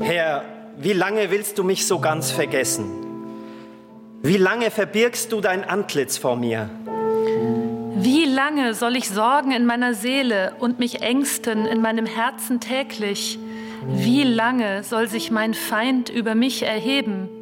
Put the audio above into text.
Herr, wie lange willst du mich so ganz vergessen? Wie lange verbirgst du dein Antlitz vor mir? Wie lange soll ich sorgen in meiner Seele und mich ängsten in meinem Herzen täglich? Wie lange soll sich mein Feind über mich erheben?